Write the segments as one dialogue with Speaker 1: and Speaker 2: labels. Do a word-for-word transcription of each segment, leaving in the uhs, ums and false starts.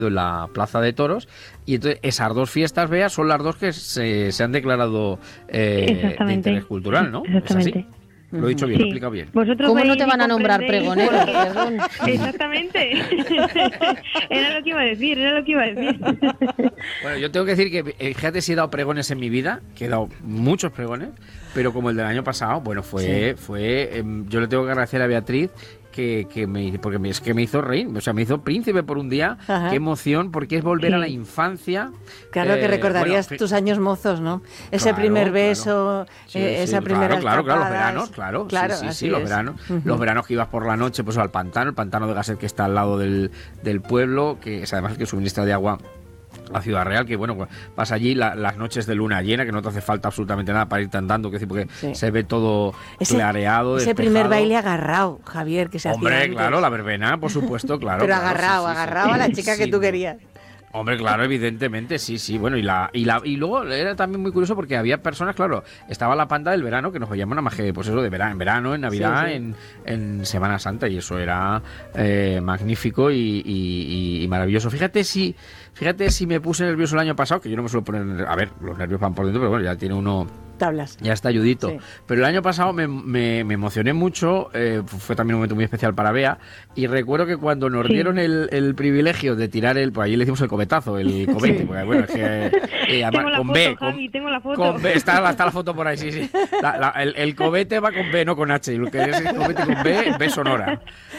Speaker 1: en la Plaza de Toros, y entonces esas dos fiestas, Bea, son las dos que se, se han declarado eh, de interés cultural, ¿no?
Speaker 2: Exactamente.
Speaker 1: ¿Es así? Lo he dicho bien,
Speaker 2: Sí.
Speaker 1: lo he explicado bien.
Speaker 2: ¿Vosotros
Speaker 3: ¿Cómo no
Speaker 2: veis
Speaker 3: te
Speaker 2: y
Speaker 3: van a nombrar
Speaker 2: comprendéis?
Speaker 3: pregonero? Perdón.
Speaker 2: Exactamente. Era lo que iba a decir, era lo que iba a decir.
Speaker 1: Bueno, yo tengo que decir que, eh, fíjate si he dado pregones en mi vida, que he dado muchos pregones, pero como el del año pasado, bueno, fue, sí. fue eh, yo le tengo que agradecer a Beatriz que, que me, porque me, es que me hizo reír, o sea, me hizo príncipe por un día. Ajá. Qué emoción, porque es volver sí. a la infancia.
Speaker 4: Claro, eh, que recordarías bueno, tus años mozos, ¿no? Ese claro, primer beso, claro. sí, eh, esa sí, primera
Speaker 1: claro, claro, claro, los
Speaker 4: escapada,
Speaker 1: veranos, claro,
Speaker 4: claro
Speaker 1: sí, sí, sí,
Speaker 4: es.
Speaker 1: los veranos, uh-huh. los veranos que ibas por la noche, pues al pantano, el pantano de Gasset que está al lado del, del pueblo, que es además el que suministra de agua a Ciudad Real, que bueno, vas allí la, las noches de luna llena, que no te hace falta absolutamente nada para irte andando, que decir, porque sí. se ve todo ese, clareado,
Speaker 4: ese
Speaker 1: despejado.
Speaker 4: Primer baile agarrado, Javier, que se hacía
Speaker 1: Hombre,
Speaker 4: antes.
Speaker 1: Claro, la verbena, por supuesto, claro.
Speaker 4: Pero
Speaker 1: claro,
Speaker 4: agarrado,
Speaker 1: sí, sí,
Speaker 4: agarrado
Speaker 1: sí.
Speaker 4: a la chica
Speaker 1: sí,
Speaker 4: que tú querías.
Speaker 1: Hombre, claro, evidentemente, sí, sí, bueno, y la y la y luego era también muy curioso porque había personas, claro, estaba la panda del verano que nos veíamos nada más que, pues eso, de verano, en verano, en Navidad, sí, sí. En, en Semana Santa, y eso era eh, magnífico y, y, y maravilloso. Fíjate si, fíjate si me puse nervioso el año pasado, que yo no me suelo poner, a ver, los nervios van por dentro, pero bueno, ya tiene uno...
Speaker 4: Tablas.
Speaker 1: Ya está ayudito. Sí. Pero el año pasado me, me, me emocioné mucho, eh, fue también un momento muy especial para Bea, y recuerdo que cuando nos sí. dieron el, el privilegio de tirar el, pues allí le hicimos el cobetazo, el cobete, sí. porque bueno, es que eh, además,
Speaker 2: tengo la
Speaker 1: con
Speaker 2: foto,
Speaker 1: B,
Speaker 2: Javi,
Speaker 1: con,
Speaker 2: tengo la foto.
Speaker 1: Con B, está, está la foto por ahí, sí, sí. La, la, el, el cobete va con B, no con H, y lo que es el cobete con B, B sonora.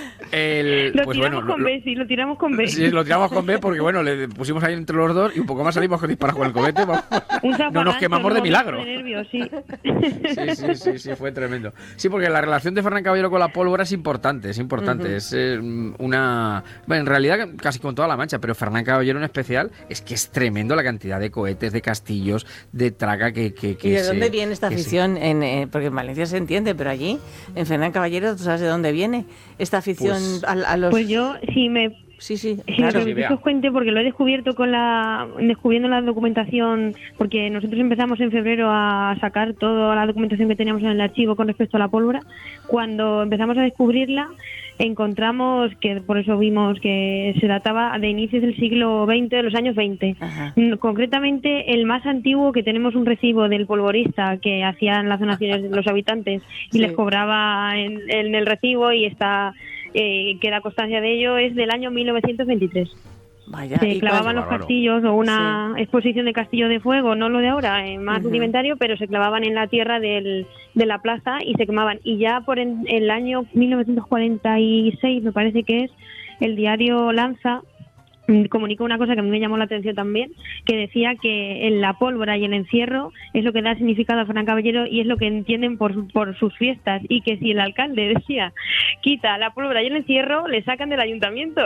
Speaker 1: El,
Speaker 2: lo
Speaker 1: pues
Speaker 2: tiramos
Speaker 1: bueno,
Speaker 2: con B, sí, lo tiramos con B.
Speaker 1: Sí, lo tiramos con B porque bueno, le pusimos ahí entre los dos y un poco más salimos con disparar con el cobete. Vamos, no nos quemamos no, de milagro.
Speaker 2: De nervios, sí.
Speaker 1: Sí, sí, sí, sí, fue tremendo. Sí, porque la relación de Fernán Caballero con la pólvora es importante, es importante. Uh-huh. Es eh, una... Bueno, en realidad casi con toda la Mancha, pero Fernán Caballero en especial, es que es tremendo la cantidad de cohetes, de castillos, de traga que... que, que
Speaker 4: ¿Y de
Speaker 1: se,
Speaker 4: dónde viene esta afición? Se... En, eh, porque en Valencia se entiende, pero allí, en Fernán Caballero, ¿tú sabes de dónde viene esta afición pues, a, a los...?
Speaker 2: Pues yo, si me...
Speaker 4: Sí, sí,
Speaker 2: sí,
Speaker 4: claro.
Speaker 2: Sí, os cuente porque lo he descubierto con la descubriendo la documentación, porque nosotros empezamos en febrero a sacar toda la documentación que teníamos en el archivo con respecto a la pólvora. Cuando empezamos a descubrirla, encontramos que, por eso vimos que se databa de inicios del siglo veinte, de los años veinte. Ajá. Concretamente, el más antiguo, que tenemos un recibo del polvorista que hacían las donaciones de los habitantes y sí. les cobraba en, en el recibo, y está... Eh, que la constancia de ello es del año mil novecientos veintitrés.
Speaker 4: Vaya,
Speaker 2: se clavaban los castillos o una sí. exposición de castillos de fuego, no lo de ahora, eh, más uh-huh. rudimentario, pero se clavaban en la tierra del, de la plaza y se quemaban. Y ya por en, el año mil novecientos cuarenta y seis, me parece que es, el diario Lanza comunicó una cosa que a mí me llamó la atención también, que decía que en la pólvora y el encierro es lo que da significado a Fernán Caballero y es lo que entienden por, por sus fiestas, y que si el alcalde decía quita la pólvora y el encierro, le sacan del ayuntamiento.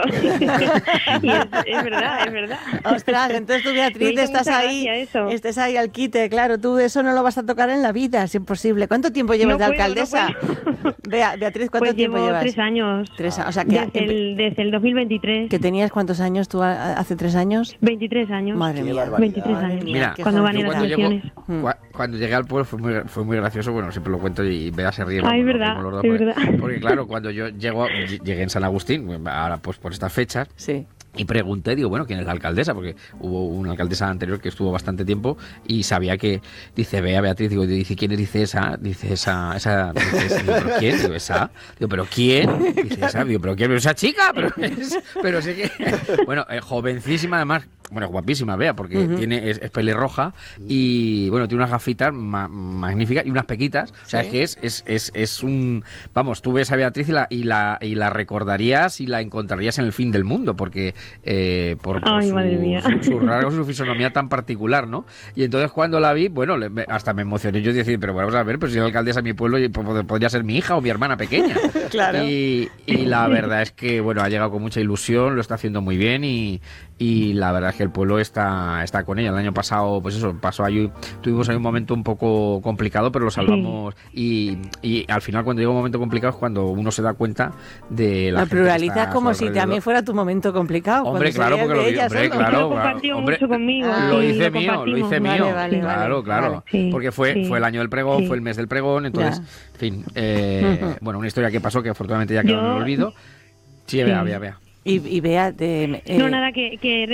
Speaker 2: Y es, es verdad, es verdad.
Speaker 4: Ostras, entonces tú, Beatriz, estás ahí, estás ahí al quite, claro, tú eso no lo vas a tocar en la vida, es imposible. ¿Cuánto tiempo llevas no de puedo, alcaldesa? No Bea, Beatriz, ¿cuánto
Speaker 2: pues
Speaker 4: tiempo
Speaker 2: llevo
Speaker 4: llevas?
Speaker 2: Tres años.
Speaker 4: Tres años, o sea, que
Speaker 2: desde, el, desde el dos mil veintitrés.
Speaker 4: ¿Que tenías cuántos años tú hace tres años?
Speaker 2: veintitrés años.
Speaker 4: Madre mía,
Speaker 2: veintitrés años.
Speaker 1: Mira,
Speaker 2: cuando gané las
Speaker 1: cuando,
Speaker 2: elecciones.
Speaker 1: llego, cuando llegué al pueblo fue muy, fue muy gracioso, bueno, siempre lo cuento y Bea se ríe.
Speaker 2: Ay, es verdad, es
Speaker 1: porque,
Speaker 2: verdad.
Speaker 1: Porque claro, cuando yo llego, llegué en San Agustín, ahora pues por estas fechas,
Speaker 4: sí.
Speaker 1: Y pregunté, digo, bueno, ¿quién es la alcaldesa? Porque hubo una alcaldesa anterior que estuvo bastante tiempo y sabía que, dice, Bea, Beatriz, digo, dice, ¿quién es? Dice esa, dice esa, esa, dice esa, digo, ¿pero quién? Digo, esa, digo, ¿pero quién? Dice esa, digo, ¿pero quién? ¿Pero esa chica? Pero, es, pero sí que, bueno, eh, jovencísima además, bueno, guapísima, Bea, porque uh-huh. tiene, es, es pelirroja y, bueno, tiene unas gafitas ma- magníficas y unas pequitas, o sea, ¿sí? Es que es, es, es, es un, vamos, tú ves a Beatriz y la, y la, y la recordarías y la encontrarías en el fin del mundo, porque Eh, por, por
Speaker 2: Ay,
Speaker 1: su,
Speaker 2: madre mía.
Speaker 1: su, su rasgo, su fisonomía tan particular, ¿no? Y entonces cuando la vi, bueno, le, hasta me emocioné. Yo decía, pero bueno, vamos a ver, pues si la alcaldesa de mi pueblo podría ser mi hija o mi hermana pequeña.
Speaker 4: Claro.
Speaker 1: Y, y la verdad es que, bueno, ha llegado con mucha ilusión, lo está haciendo muy bien y, y la verdad es que el pueblo está, está con ella. El año pasado, pues eso, pasó ahí, tuvimos ahí un momento un poco complicado, pero lo salvamos. Sí. Y, y al final, cuando llega un momento complicado, es cuando uno se da cuenta de la
Speaker 4: Lo
Speaker 1: gente
Speaker 4: pluralizas
Speaker 1: que está
Speaker 4: como
Speaker 1: a su
Speaker 4: si también fuera tu momento complicado.
Speaker 1: Hombre, claro, porque lo digo, hombre, claro,
Speaker 2: lo compartió
Speaker 1: hombre,
Speaker 2: mucho conmigo.
Speaker 1: lo
Speaker 2: Sí,
Speaker 1: hice
Speaker 2: lo
Speaker 1: mío, lo hice
Speaker 4: vale,
Speaker 1: mío,
Speaker 4: vale,
Speaker 1: claro,
Speaker 4: vale,
Speaker 1: claro,
Speaker 4: vale.
Speaker 2: Sí,
Speaker 1: porque fue
Speaker 2: sí,
Speaker 1: fue el año del pregón,
Speaker 2: sí.
Speaker 1: fue el mes del pregón, entonces, ya. En fin, eh, uh-huh. bueno, una historia que pasó que afortunadamente ya quedó en el olvido. Sí,
Speaker 2: sí.
Speaker 1: vea, vea, vea.
Speaker 4: Y, y vea, de,
Speaker 2: eh... no nada que, que